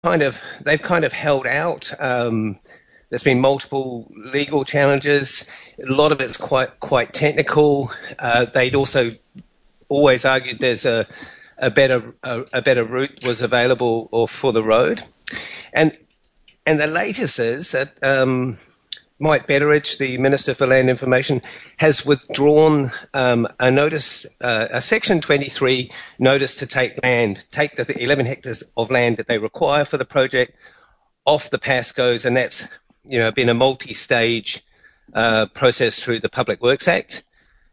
they've kind of held out. There's been multiple legal challenges. A lot of it's quite technical. They'd also always argued there's a better route was available or for the road, and the latest is that Mike Betteridge, the Minister for Land Information, has withdrawn a notice, a Section 23 notice to take the 11 hectares of land that they require for the project off the Pascoes, and that's been a multi-stage process through the Public Works Act.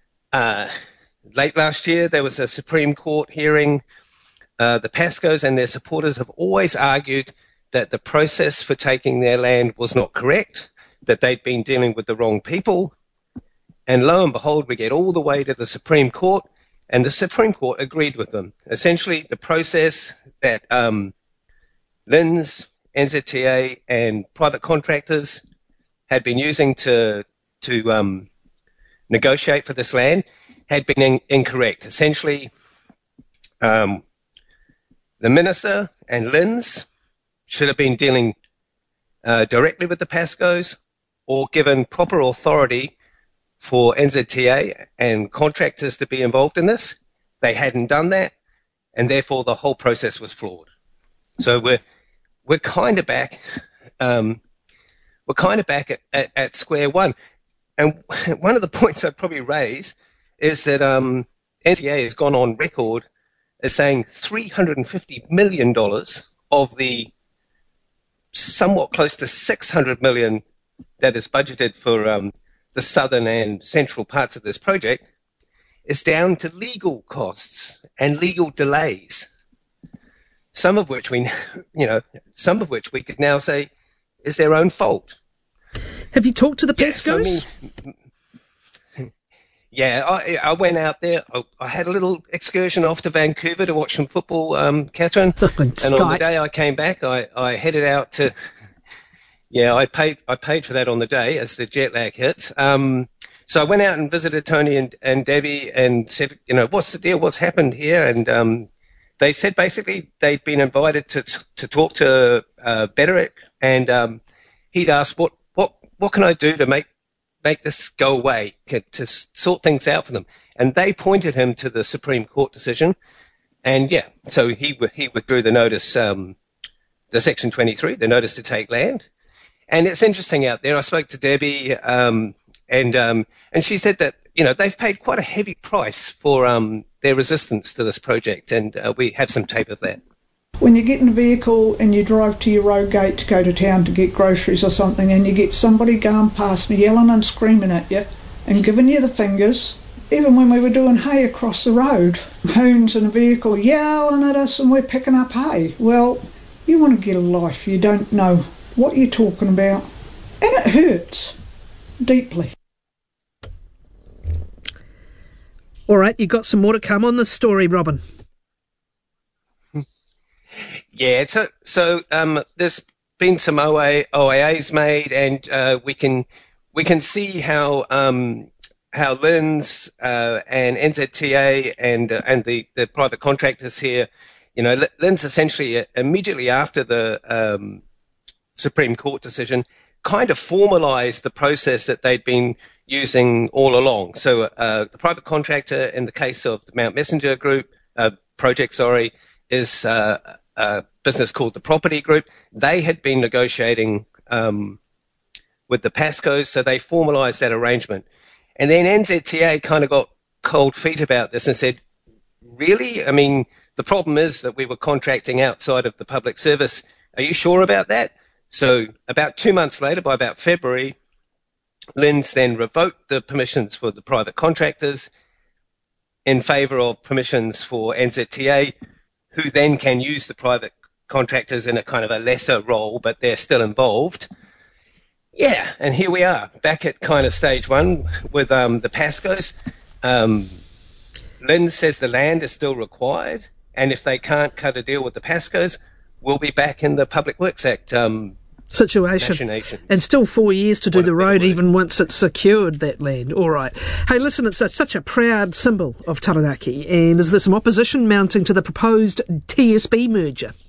Late last year, there was a Supreme Court hearing. The Pascoes and their supporters have always argued that the process for taking their land was not correct, that they'd been dealing with the wrong people. And lo and behold, we get all the way to the Supreme Court, and the Supreme Court agreed with them. Essentially, the process that LINZ, NZTA, and private contractors had been using to negotiate for this land had been incorrect. Essentially, the Minister and LINZ should have been dealing directly with the Pascoes or given proper authority for NZTA and contractors to be involved in this. They hadn't done that, and therefore the whole process was flawed. So we're kind of back. We're kind of back at square one. And one of the points I'd probably raise is that NZTA has gone on record as saying $350 million of the somewhat close to $600 million that is budgeted for the southern and central parts of this project is down to legal costs and legal delays. Some of which we could now say is their own fault. Have you talked to the Pascoes? Yes, yeah, I went out there. I had a little excursion off to Vancouver to watch some football, Catherine. And on the day I came back, I headed out to. Yeah, I paid for that on the day as the jet lag hit. So I went out and visited Tony and Debbie and said, what's the deal? What's happened here? And they said basically they'd been invited to talk to Betterick, and he'd asked what can I do to make this go away, to sort things out for them. And they pointed him to the Supreme Court decision. And yeah, so he withdrew the notice, the Section 23, the notice to take land. And it's interesting out there. I spoke to Debbie, and she said that, they've paid quite a heavy price for their resistance to this project. And we have some tape of that. When you get in a vehicle and you drive to your road gate to go to town to get groceries or something, and you get somebody going past and yelling and screaming at you and giving you the fingers, even when we were doing hay across the road, hoons in a vehicle yelling at us and we're picking up hay. Well, you want to get a life. You don't know what you're talking about. And it hurts deeply. All right, you got some more to come on this story, Robin. Yeah, so there's been some OAAs made, and we can see how LINZ and NZTA and the private contractors here, LINZ essentially immediately after the Supreme Court decision kind of formalised the process that they'd been using all along. So the private contractor in the case of the Mount Messenger Group project, is a business called the Property Group. They had been negotiating with the Pascoes, so they formalised that arrangement. And then NZTA kind of got cold feet about this and said, really? I mean, the problem is that we were contracting outside of the public service. Are you sure about that? So about 2 months later, by about February, LINZ then revoked the permissions for the private contractors in favour of permissions for NZTA, who then can use the private contractors in a kind of a lesser role, but they're still involved. Yeah, and here we are, back at kind of stage one with the Pascoes. LINZ says the land is still required, and if they can't cut a deal with the Pascoes, we'll be back in the Public Works Act situation. And still 4 years to do the road, even once it's secured that land. All right. Hey, listen, it's such a proud symbol of Taranaki. And is there some opposition mounting to the proposed TSB merger?